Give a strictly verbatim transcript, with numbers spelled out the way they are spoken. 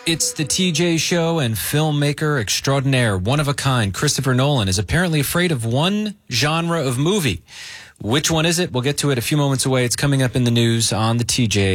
It's the T J Show, and filmmaker extraordinaire, one of a kind, Christopher Nolan is apparently afraid of one genre of movie. Which one is it? We'll get to it a few moments away. It's coming up in the news on the T J.